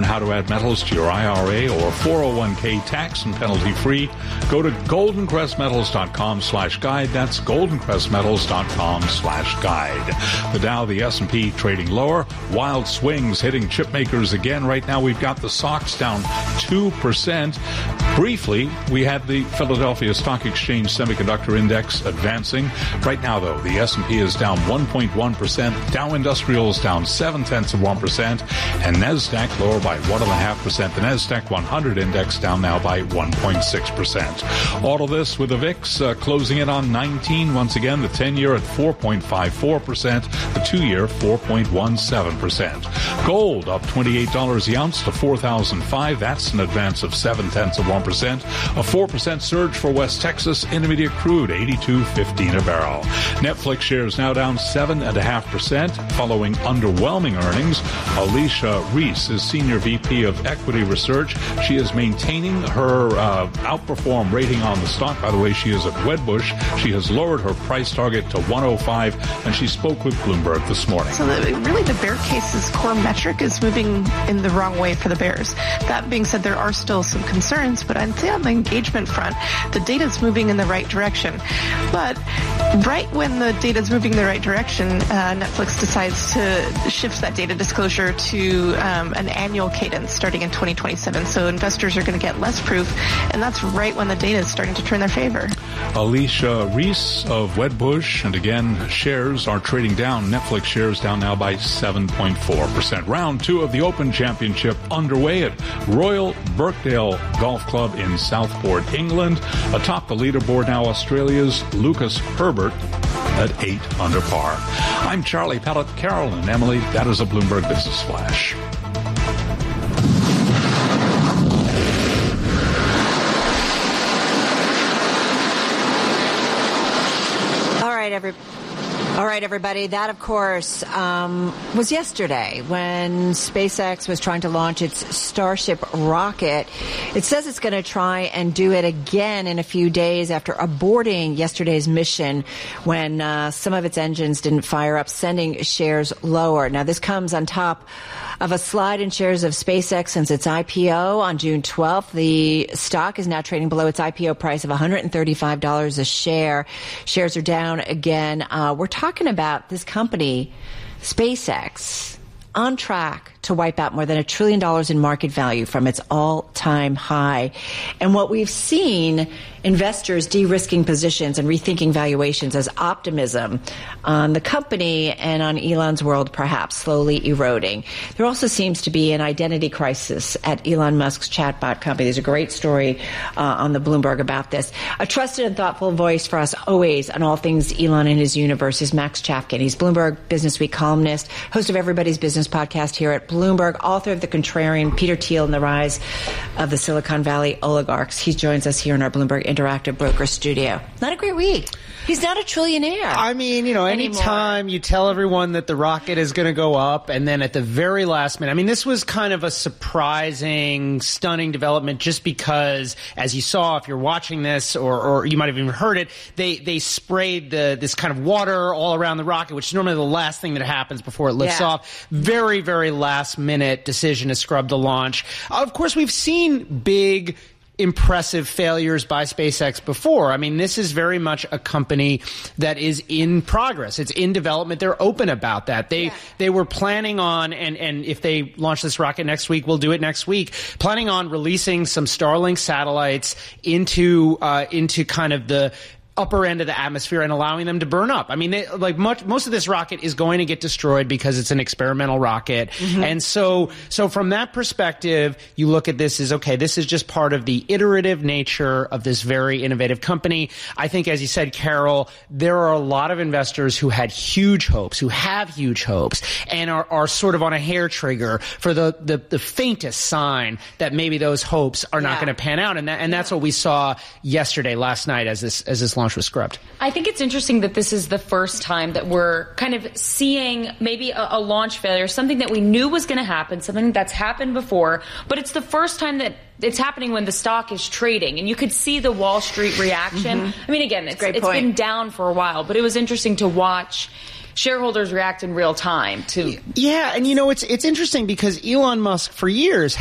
how to add metals to your IRA or 401k tax and penalty free, go to goldencrestmetals.com/guide. That's goldencrestmetals.com/guide. The Dow, the S&P trading lower. Wild swings hitting chip makers again. Right now we've got the SOX down 2%. Briefly, we had the Philadelphia Stock Exchange Semiconductor Index advancing. Right now, though, the S&P is down 1.1%. Dow Industrials down 0.7%. And NASDAQ lower by 1.5%. The NASDAQ 100 index down now by 1.6%. All of this with the VIX closing in on 19. Once again, the 10-year at 4.54%. The 2-year 4.17%. Gold up $28 the ounce to $4,005. That's an advance of 0.7%. A 4% surge for West Texas Intermediate crude, $82.15 a barrel. Netflix shares now down 7.5% following underwhelming earnings. Alicia Reese is Senior VP of Equity Research. She is maintaining her outperform rating on the stock. By the way, she is at Wedbush. She has lowered her price target to 105, and she spoke with Bloomberg this morning. So really the bear case's core metric is moving in the wrong way for the bears. That being said, there are still some concerns, but I'd say on the engagement front, the data is moving in the right direction. But right when the data is moving in the right direction, Netflix decides to shift that data disclosure to an annual cadence starting in 2027. So investors are going to get less proof, and that's right when the data is starting to turn their favor. Alicia Reese of Wedbush, and again, shares are trading down. Netflix shares down now by 7.4%. Round 2 of the Open Championship underway at Royal Birkdale Golf Club in Southport, England. Atop the leaderboard now, Australia's Lucas Herbert at 8 under par. I'm Charlie Pellet. Carol and Emily, that is a Bloomberg Business Flash. All right, everybody. That, of course, was yesterday when SpaceX was trying to launch its Starship rocket. It says it's going to try and do it again in a few days after aborting yesterday's mission when some of its engines didn't fire up, sending shares lower. Now, this comes on top of a slide in shares of SpaceX since its IPO on June 12th. The stock is now trading below its IPO price of $135 a share. Shares are down again. We're talking about this company, SpaceX, on track to wipe out more than $1 trillion in market value from its all-time high. And what we've seen, investors de-risking positions and rethinking valuations as optimism on the company and on Elon's world perhaps slowly eroding. There also seems to be an identity crisis at Elon Musk's chatbot company. There's a great story on the Bloomberg about this. A trusted and thoughtful voice for us always on all things Elon and his universe is Max Chapkin. He's Bloomberg Businessweek columnist, host of Everybody's Business podcast here at Bloomberg, author of The Contrarian, Peter Thiel and the Rise of the Silicon Valley Oligarchs. He joins us here in our Bloomberg Interactive Broker studio. Not a great week. He's not a trillionaire. I mean, anytime you tell everyone that the rocket is going to go up and then at the very last minute, I mean, this was kind of a surprising, stunning development just because, as you saw, if you're watching this or you might have even heard it, they sprayed this kind of water all around the rocket, which is normally the last thing that happens before it lifts off. Very, very last minute decision to scrub the launch. Of course, we've seen big, impressive failures by SpaceX before. I mean, this is very much a company that is in progress. It's in development. They're open about that. They were planning on, and if they launch this rocket next week, we'll do it next week, planning on releasing some Starlink satellites into kind of the upper end of the atmosphere and allowing them to burn up. I mean, most of this rocket is going to get destroyed because it's an experimental rocket. Mm-hmm. And so from that perspective, you look at this as, okay, this is just part of the iterative nature of this very innovative company. I think, as you said, Carol, there are a lot of investors who had huge hopes, who have huge hopes, and are sort of on a hair trigger for the faintest sign that maybe those hopes are not going to pan out. And that's what we saw last night as this launch was scrubbed. I think it's interesting that this is the first time that we're kind of seeing maybe a launch failure, something that we knew was going to happen, something that's happened before, but it's the first time that it's happening when the stock is trading, and you could see the Wall Street reaction. Mm-hmm. I mean, again, it's been down for a while, but it was interesting to watch shareholders react in real time to. Yeah, and it's interesting because Elon Musk for years